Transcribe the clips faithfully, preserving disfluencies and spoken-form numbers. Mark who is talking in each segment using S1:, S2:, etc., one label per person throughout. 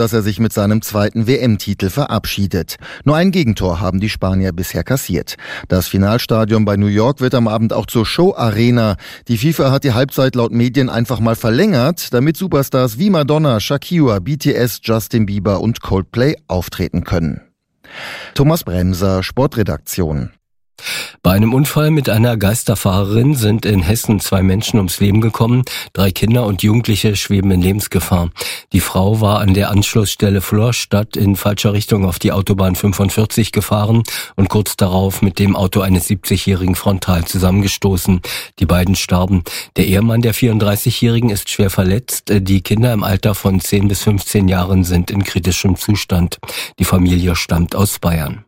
S1: dass er sich mit seinem zweiten W M-Titel verabschiedet. Nur ein Gegentor haben die Spanier bisher kassiert. Das Finalstadion bei New York wird am Abend auch zur Show-Arena. Die FIFA hat die Halbzeit laut Medien einfach mal verlängert, damit Superstars wie Madonna, Shakira, B T S, Justin Bieber und Coldplay auftreten können. Thomas Bremser, Sportredaktion.
S2: Bei einem Unfall mit einer Geisterfahrerin sind in Hessen zwei Menschen ums Leben gekommen. Drei Kinder und Jugendliche schweben in Lebensgefahr. Die Frau war an der Anschlussstelle Florstadt in falscher Richtung auf die Autobahn fünfundvierzig gefahren und kurz darauf mit dem Auto eines siebzigjährigen frontal zusammengestoßen. Die beiden starben. Der Ehemann der vierunddreißigjährigen ist schwer verletzt. Die Kinder im Alter von zehn bis fünfzehn Jahren sind in kritischem Zustand. Die Familie stammt aus Bayern.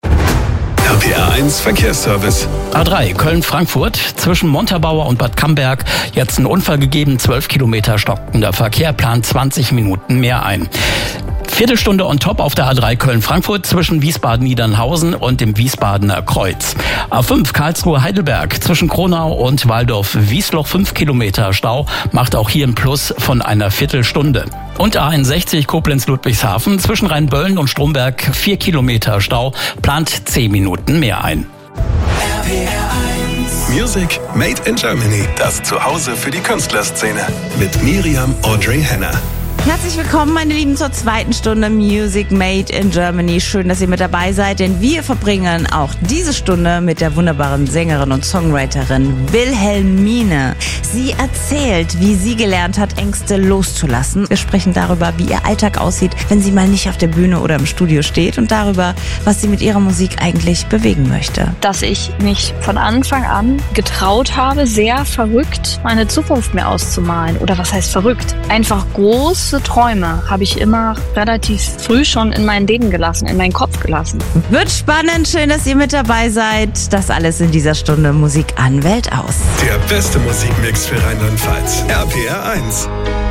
S3: R P R eins Verkehrsservice.
S4: A drei Köln-Frankfurt zwischen Montabaur und Bad Camberg. Jetzt ein Unfall gegeben, zwölf Kilometer stockender Verkehr, plant zwanzig Minuten mehr ein. Viertelstunde on top auf der A drei Köln-Frankfurt zwischen Wiesbaden-Niedernhausen und dem Wiesbadener Kreuz. A fünf Karlsruhe-Heidelberg zwischen Kronau und Waldorf-Wiesloch, fünf Kilometer Stau, macht auch hier ein Plus von einer Viertelstunde. Und A einundsechzig Koblenz-Ludwigshafen zwischen Rheinböllen und Stromberg, vier Kilometer Stau, plant zehn Minuten mehr ein.
S3: R P R eins Music Made in Germany. Das Zuhause für die Künstlerszene. Mit Miriam Audrey Henner.
S5: Herzlich willkommen, meine Lieben, zur zweiten Stunde Music Made in Germany. Schön, dass ihr mit dabei seid, denn wir verbringen auch diese Stunde mit der wunderbaren Sängerin und Songwriterin Wilhelmine. Sie erzählt, wie sie gelernt hat, Ängste loszulassen. Wir sprechen darüber, wie ihr Alltag aussieht, wenn sie mal nicht auf der Bühne oder im Studio steht, und darüber, was sie mit ihrer Musik eigentlich bewegen möchte.
S6: Dass ich mich von Anfang an getraut habe, sehr verrückt meine Zukunft mir auszumalen. Oder was heißt verrückt? Einfach groß Träume habe ich immer relativ früh schon in mein Leben gelassen, in meinen Kopf gelassen.
S5: Wird spannend, schön, dass ihr mit dabei seid. Das alles in dieser Stunde Musik an, Welt aus.
S3: Der beste Musikmix für Rheinland-Pfalz. R P R eins.